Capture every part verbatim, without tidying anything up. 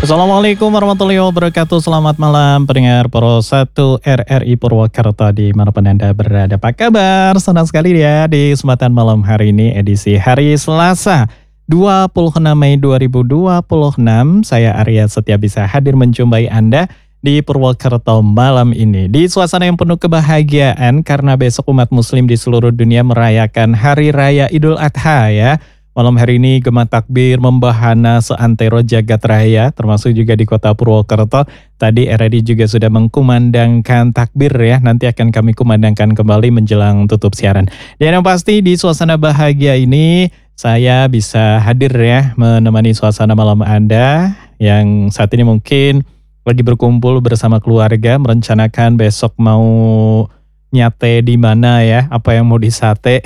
Assalamualaikum warahmatullahi wabarakatuh. Selamat malam pendengar Pro satu R R I Purwokerto di manapun Anda berada. Apa kabar? Senang sekali ya di kesempatan malam hari ini edisi hari Selasa dua puluh enam Mei dua ribu dua puluh enam. Saya Arya Setia bisa hadir menjumpai Anda di Purwokerto malam ini. Di suasana yang penuh kebahagiaan karena besok umat muslim di seluruh dunia merayakan Hari Raya Idul Adha ya. Malam hari ini gema takbir membahana seantero jagat raya, termasuk juga di kota Purwokerto. Tadi R R I juga sudah mengkumandangkan takbir ya, nanti akan kami kumandangkan kembali menjelang tutup siaran. Dan yang pasti di suasana bahagia ini, saya bisa hadir ya, menemani suasana malam Anda, yang saat ini mungkin lagi berkumpul bersama keluarga, merencanakan besok mau nyate di mana ya, apa yang mau disate.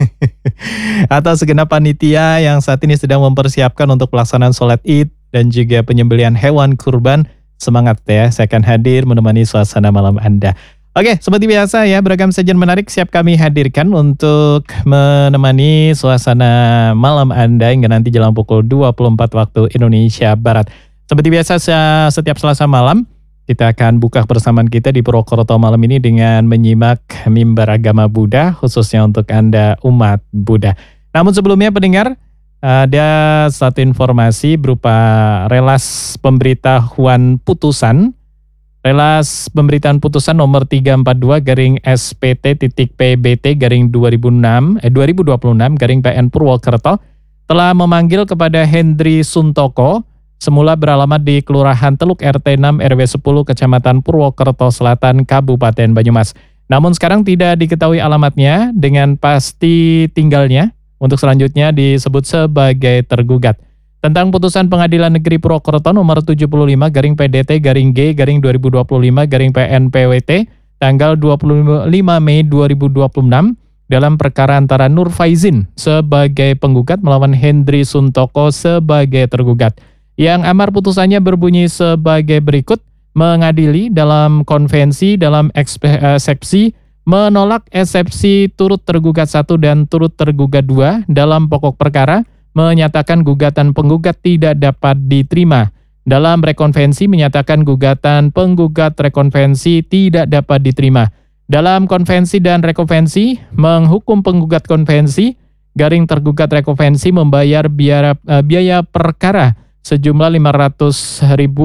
Atau segenap panitia yang saat ini sedang mempersiapkan untuk pelaksanaan sholat id dan juga penyembelihan hewan kurban. Semangat ya, saya akan hadir menemani suasana malam Anda. Oke, seperti biasa ya, beragam sajian menarik siap kami hadirkan untuk menemani suasana malam Anda hingga nanti jelang pukul dua puluh empat waktu Indonesia Barat. Seperti biasa setiap Selasa malam, kita akan buka persamaan kita di Purwokerto malam ini dengan menyimak mimbar agama Buddha, khususnya untuk Anda umat Buddha. Namun sebelumnya pendengar, ada satu informasi berupa relas pemberitahuan putusan. Relas pemberitaan putusan nomor tiga empat dua garing S P T titik P B T garing dua ribu enam, eh, dua ribu dua puluh enam garing P N Purwokerto telah memanggil kepada Hendri Suntoko, semula beralamat di Kelurahan Teluk R T enam R W sepuluh Kecamatan Purwokerto Selatan Kabupaten Banyumas. Namun sekarang tidak diketahui alamatnya dengan pasti tinggalnya, untuk selanjutnya disebut sebagai tergugat. Tentang putusan Pengadilan Negeri Purwokerto nomor tujuh puluh lima garing P D T garing G garing dua ribu dua puluh lima garing P N P W T tanggal dua puluh lima Mei dua ribu dua puluh enam dalam perkara antara Nur Faizin sebagai penggugat melawan Hendri Suntoko sebagai tergugat. Yang amar putusannya berbunyi sebagai berikut: mengadili dalam konvensi dalam eksepsi menolak eksepsi turut tergugat satu dan turut tergugat dua dalam pokok perkara, menyatakan gugatan penggugat tidak dapat diterima. Dalam rekonvensi menyatakan gugatan penggugat rekonvensi tidak dapat diterima. Dalam konvensi dan rekonvensi menghukum penggugat konvensi garing tergugat rekonvensi membayar biaya, biaya perkara sejumlah lima ratus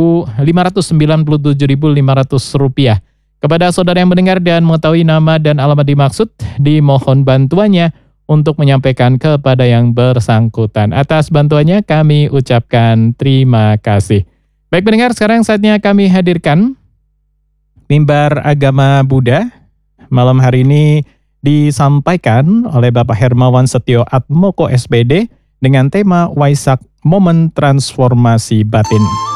sembilan puluh tujuh ribu lima ratus rupiah. Kepada saudara yang mendengar dan mengetahui nama dan alamat dimaksud, dimohon bantuannya untuk menyampaikan kepada yang bersangkutan. Atas bantuannya kami ucapkan terima kasih. Baik pendengar, sekarang saatnya kami hadirkan mimbar agama Buddha. Malam hari ini disampaikan oleh Bapak Hermawan Setio Atmoko S P D dengan tema Waisak Momen Transformasi Batin.